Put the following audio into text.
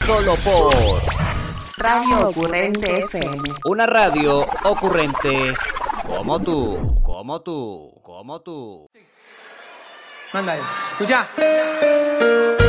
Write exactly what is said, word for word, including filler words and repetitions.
Solo por Radio Ocurrente F M. Una radio ocurrente como tú, como tú, como tú. Mándale, escucha.